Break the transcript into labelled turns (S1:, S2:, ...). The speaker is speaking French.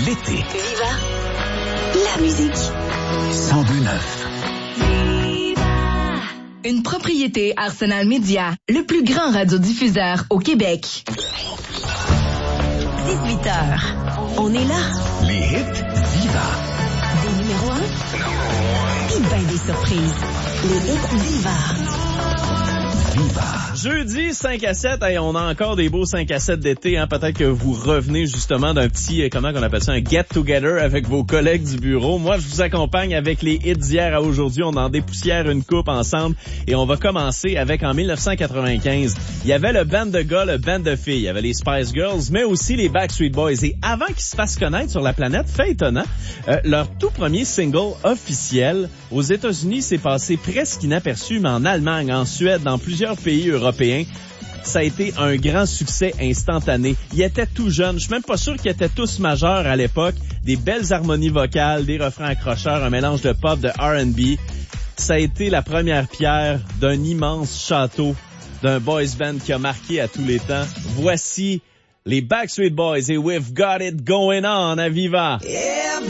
S1: l'été.
S2: Viva la musique.
S1: 102.9.
S3: Une propriété Arsenal Média, le plus grand radiodiffuseur au Québec.
S2: 18h. On est là.
S1: Les hits Viva.
S2: Des numéros 1. Et ben des surprises. Les hits Viva.
S4: Jeudi 5 à 7, hey, on a encore des beaux 5 à 7 d'été, hein. Peut-être que vous revenez justement d'un petit, comment on appelle ça, un get-together avec vos collègues du bureau. Moi, je vous accompagne avec les hits d'hier à aujourd'hui. On en dépoussière une coupe ensemble et on va commencer avec en 1995. Il y avait le band de gars, le band de filles. Il y avait les Spice Girls, mais aussi les Backstreet Boys. Et avant qu'ils se fassent connaître sur la planète, fait étonnant, leur tout premier single officiel aux États-Unis s'est passé presque inaperçu, mais en Allemagne, en Suède, dans plusieurs pays européens, ça a été un grand succès instantané. Ils étaient tout jeunes. Je suis même pas sûr qu'ils étaient tous majeurs à l'époque. Des belles harmonies vocales, des refrains accrocheurs, un mélange de pop, de R&B. Ça a été la première pierre d'un immense château, d'un boys band qui a marqué à tous les temps. Voici les Backstreet Boys et We've Got It Going On à Viva. Yeah.